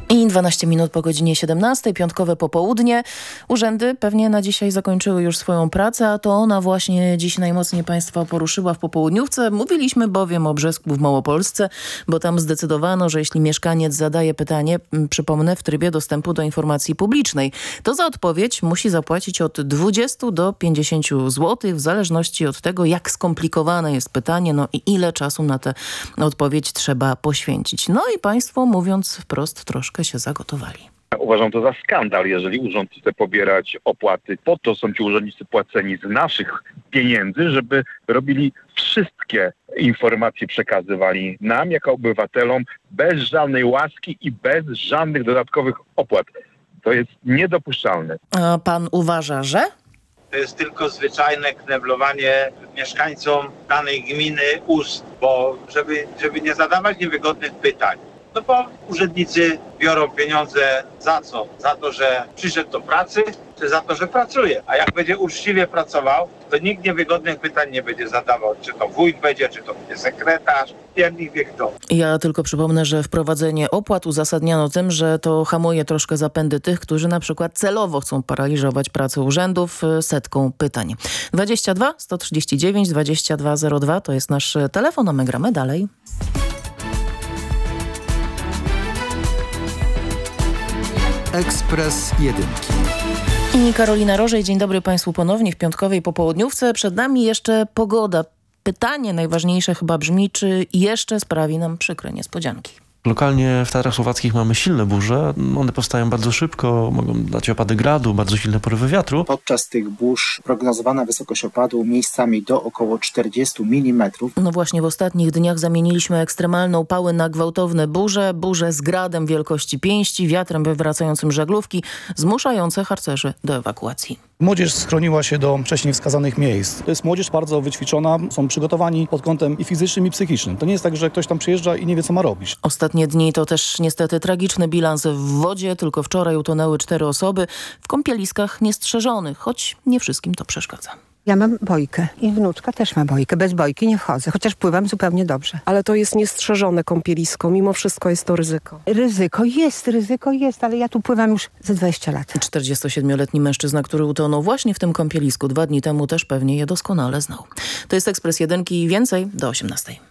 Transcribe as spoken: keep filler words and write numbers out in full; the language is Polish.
I dwanaście minut po godzinie siedemnastej, piątkowe popołudnie. Urzędy pewnie na dzisiaj zakończyły już swoją pracę, a to ona właśnie dziś najmocniej Państwa poruszyła w popołudniówce. Mówiliśmy bowiem o Brzesku w Małopolsce, bo tam zdecydowano, że jeśli mieszkaniec zadaje pytanie, przypomnę, w trybie dostępu do informacji publicznej, to za odpowiedź musi zapłacić od dwudziestu do pięćdziesięciu złotych, w zależności od tego, jak skomplikowane jest pytanie, no i ile czasu na tę odpowiedź trzeba poświęcić. No i Państwo, mówiąc wprost, troszkę się zagotowali. Uważam to za skandal, jeżeli urząd chce pobierać opłaty. Po to są ci urzędnicy płaceni z naszych pieniędzy, żeby robili wszystkie informacje, przekazywali nam jako obywatelom bez żadnej łaski i bez żadnych dodatkowych opłat. To jest niedopuszczalne. A pan uważa, że? To jest tylko zwyczajne kneblowanie mieszkańcom danej gminy ust, bo żeby, żeby nie zadawać niewygodnych pytań. No bo urzędnicy biorą pieniądze za co? Za to, że przyszedł do pracy, czy za to, że pracuje? A jak będzie uczciwie pracował, to nikt niewygodnych pytań nie będzie zadawał. Czy to wójt będzie, czy to będzie sekretarz, piernik wie kto. Ja tylko przypomnę, że wprowadzenie opłat uzasadniano tym, że to hamuje troszkę zapędy tych, którzy na przykład celowo chcą paraliżować pracę urzędów setką pytań. dwadzieścia dwa sto trzydzieści dziewięć dwadzieścia dwa zero dwa to jest nasz telefon, a my gramy dalej. Ekspres Jedynki. I Karolina Rożej, dzień dobry Państwu ponownie w piątkowej popołudniówce. Przed nami jeszcze pogoda. Pytanie najważniejsze chyba brzmi, czy jeszcze sprawi nam przykre niespodzianki. Lokalnie w Tatrach Słowackich mamy silne burze. One powstają bardzo szybko, mogą dać opady gradu, bardzo silne porywy wiatru. Podczas tych burz prognozowana wysokość opadu miejscami do około czterdziestu milimetrów. No właśnie w ostatnich dniach zamieniliśmy ekstremalne upały na gwałtowne burze. Burze z gradem wielkości pięści, wiatrem wywracającym żaglówki, zmuszające harcerzy do ewakuacji. Młodzież schroniła się do wcześniej wskazanych miejsc. To jest młodzież bardzo wyćwiczona, są przygotowani pod kątem i fizycznym, i psychicznym. To nie jest tak, że ktoś tam przyjeżdża i nie wie, co ma robić. Ostatnie dni to też niestety tragiczny bilans w wodzie. Tylko wczoraj utonęły cztery osoby w kąpieliskach niestrzeżonych, choć nie wszystkim to przeszkadza. Ja mam bojkę i wnuczka też ma bojkę. Bez bojki nie wchodzę, chociaż pływam zupełnie dobrze. Ale to jest niestrzeżone kąpielisko, mimo wszystko jest to ryzyko. Ryzyko jest, ryzyko jest, ale ja tu pływam już ze dwadzieścia lat. czterdziestosiedmioletni mężczyzna, który utonął właśnie w tym kąpielisku dwa dni temu, też pewnie je doskonale znał. To jest Ekspres Jedynki i więcej do osiemnastej.